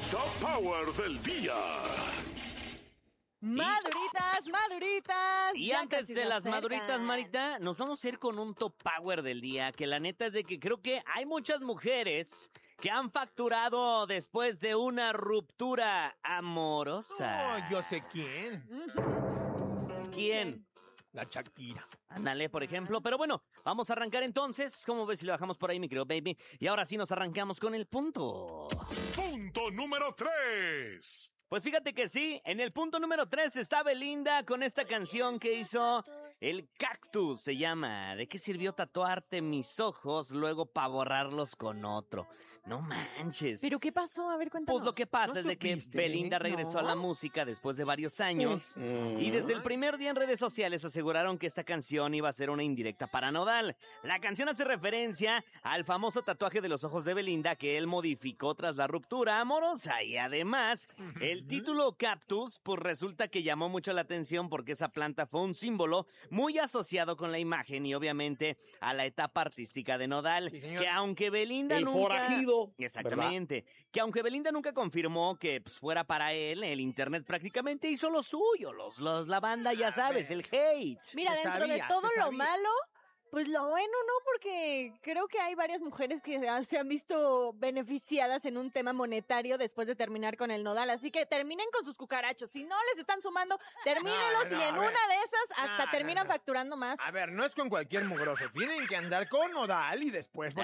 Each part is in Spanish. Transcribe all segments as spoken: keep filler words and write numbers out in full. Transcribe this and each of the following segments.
Top Power del día. Maduritas, maduritas. Y antes de las maduritas, Marita, nos vamos a ir con un top power del día, que la neta es de que creo que hay muchas mujeres que han facturado después de una ruptura amorosa. Oh, yo sé quién. ¿Quién? La Shakira. Ándale, por ejemplo. Pero bueno, vamos a arrancar entonces. ¿Cómo ves si lo bajamos por ahí, mi querido baby? Y ahora sí nos arrancamos con el punto. Punto número tres. Pues fíjate que sí, en el punto número tres está Belinda con esta canción que hizo El Cactus, se llama. ¿De qué sirvió tatuarte mis ojos luego para borrarlos con otro? No manches. ¿Pero qué pasó? A ver, cuéntanos. Pues lo que pasa ¿No es de que supiste? Belinda regresó ¿No? a la música después de varios años y desde el primer día en redes sociales aseguraron que esta canción iba a ser una indirecta para Nodal. La canción hace referencia al famoso tatuaje de los ojos de Belinda que él modificó tras la ruptura amorosa y además el título Cactus pues resulta que llamó mucho la atención porque esa planta fue un símbolo muy asociado con la imagen y obviamente a la etapa artística de Nodal, Sí, señor. que aunque Belinda El nunca... forajido, Exactamente. Que aunque Belinda nunca confirmó que pues, fuera para él, el internet prácticamente hizo lo suyo. Los, los, la banda, ya sabes, el hate. Mira, Se dentro sabía, de todo se lo sabía. malo, pues lo bueno, ¿no? Porque creo que hay varias mujeres que se- se han visto beneficiadas en un tema monetario después de terminar con el Nodal. Así que terminen con sus cucarachos. Si no les están sumando, termínenlos No, no, y en a una ver. de esas hasta No, no, terminan no. facturando más. A ver, no es con cualquier mugroso. Tienen que andar con Nodal y después...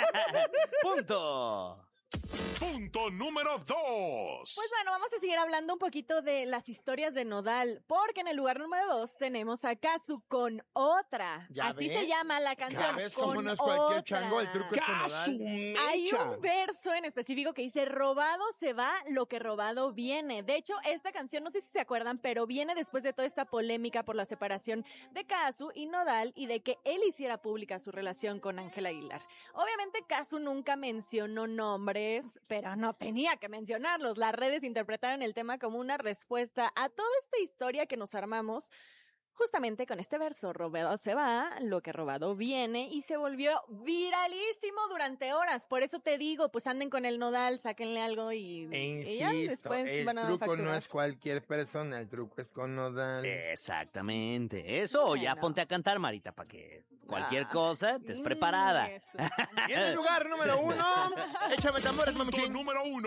Punto. Punto número dos. Pues bueno, vamos a seguir hablando un poquito de las historias de Nodal, porque en el lugar número dos tenemos a Kazu con otra. ¿Ya Así ves? se llama la canción. Ya ves con cómo no es cualquier otra. chango, el truco es con ¡Casu Nodal. Hay mecha! un verso en específico que dice, robado se va lo que robado viene. De hecho, esta canción, no sé si se acuerdan, pero viene después de toda esta polémica por la separación de Kazu y Nodal y de que él hiciera pública su relación con Ángela Aguilar. Obviamente, Kazu nunca mencionó nombres, pero no tenía que mencionarlos. Las redes interpretaron el tema como una respuesta a toda esta historia que nos armamos justamente con este verso, robado se va, lo que robado viene, y se volvió viralísimo durante horas. Por eso te digo, pues anden con el Nodal, sáquenle algo y, E y ya insisto, después el van a truco facturar. no es cualquier persona, el truco es con Nodal. Exactamente. Eso, Bueno. ya ponte a cantar, Marita, para que cualquier Ah. cosa estés Mm, preparada. eso. Y en el lugar número uno, échame tambores, Punto mamuchín. número uno.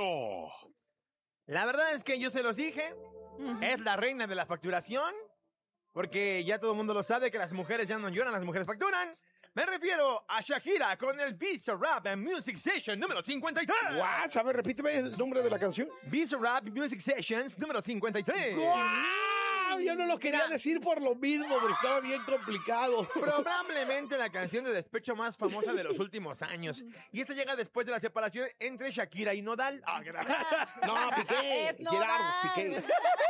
La verdad es que yo se los dije, es la reina de la facturación, porque ya todo el mundo lo sabe que las mujeres ya no lloran, las mujeres facturan. Me refiero a Shakira con el Bizarrap and Music Session número cincuenta y tres. What? ¿Sabes? Repíteme el nombre de la canción. Bizarrap Music Sessions número cincuenta y tres. ¡Guau! Yo no lo quería decir por lo mismo, pero estaba bien complicado. Probablemente la canción de despecho más famosa de los últimos años. Y esta llega después de la separación entre Shakira y Nodal. Ah, gracias. No, Piqué, Es Gerardo, Nodal. Piqué.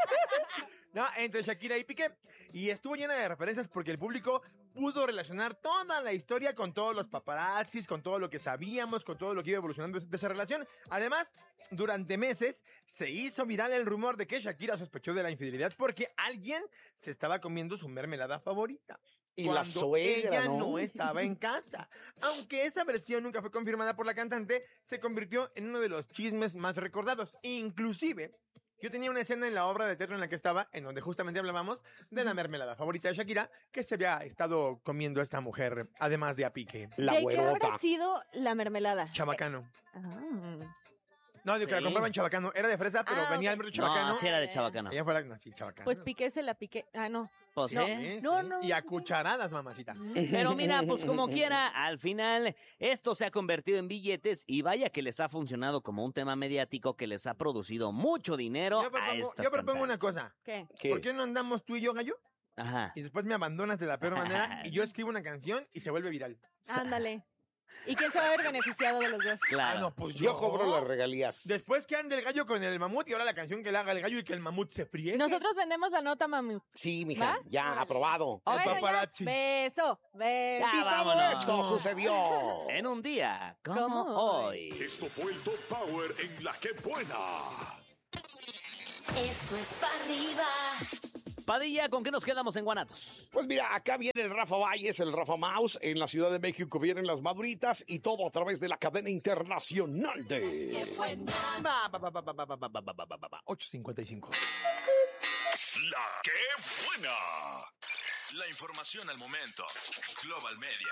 No, entre Shakira y Piqué. Y estuvo llena de referencias porque el público pudo relacionar toda la historia con todos los paparazzis, con todo lo que sabíamos, con todo lo que iba evolucionando de esa relación. Además, durante meses se hizo viral el rumor de que Shakira sospechó de la infidelidad porque alguien se estaba comiendo su mermelada favorita. Y la cuando suegra, ella ¿no? no estaba en casa. Aunque esa versión nunca fue confirmada por la cantante, se convirtió en uno de los chismes más recordados. Inclusive, yo tenía una escena en la obra de teatro en la que estaba, en donde justamente hablábamos de la mermelada favorita de Shakira, que se había estado comiendo esta mujer, además de a Piqué. La ¿De qué güerota. habrá sido la mermelada? Chabacano. Ah. No, digo que la Sí. compraba en Chabacano. Era de fresa, pero Ah, venía ok. el Chabacano. No, sí era de Chabacano. Ella fue la... No, sí, Chabacano. Pues Piqué se la piqué. Ah, no. Pues, Sí, ¿eh? sí. No, no, Y a no. cucharadas, mamacita. Pero mira, pues como quiera, al final esto se ha convertido en billetes y vaya que les ha funcionado como un tema mediático que les ha producido mucho dinero Yo a propongo, estas yo propongo una cantantes. cosa. ¿Qué? ¿Qué? ¿Por qué no andamos tú y yo, gallo? Ajá. Y después me abandonas de la peor manera y yo escribo una canción y se vuelve viral. Ándale. ¿Y quién se va a ver beneficiado de los dos? Claro. Ah, no, pues Yo cobro las regalías. Después que ande el gallo con el mamut y ahora la canción que le haga el gallo y que el mamut se fríe. Nosotros vendemos la nota, mamut. Sí, mija, ¿Va? ya, Órale. aprobado. El Bueno, ya. paparazzi. Beso, beso. Ya, Y todo vámonos. esto sucedió. En un día como, Como hoy. Esto fue el Top Power en La Que Buena. Esto es para arriba. Padilla, ¿con qué nos quedamos en Guanatos? Pues mira, acá viene el Rafa Valles, el Rafa Mouse. En la Ciudad de México vienen las Maduritas y todo a través de la cadena internacional de... Va, va, va, va, va, va, va, va, va, va, va, va, ocho cincuenta y cinco. La que buena. La información al momento. Global Media.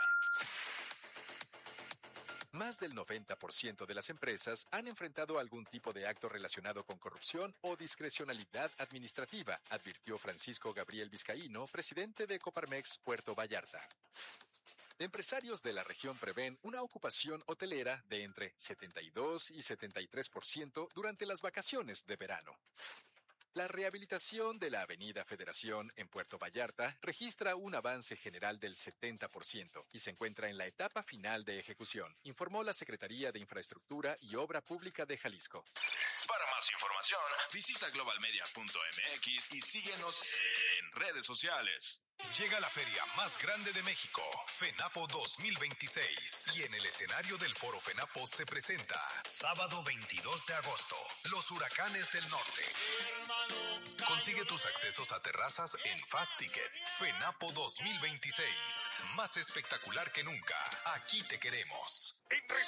Más del noventa por ciento de las empresas han enfrentado algún tipo de acto relacionado con corrupción o discrecionalidad administrativa, advirtió Francisco Gabriel Vizcaíno, presidente de Coparmex Puerto Vallarta. Empresarios de la región prevén una ocupación hotelera de entre setenta y dos y setenta y tres por ciento durante las vacaciones de verano. La rehabilitación de la Avenida Federación en Puerto Vallarta registra un avance general del setenta por ciento y se encuentra en la etapa final de ejecución, informó la Secretaría de Infraestructura y Obra Pública de Jalisco. Para más información, visita global media punto m x y síguenos en redes sociales. Llega la feria más grande de México, FENAPO dos mil veintiséis. Y en el escenario del Foro FENAPO se presenta, sábado veintidós de agosto, los Huracanes del Norte. Consigue tus accesos a terrazas en Fast Ticket. FENAPO dos mil veintiséis, más espectacular que nunca. Aquí te queremos. En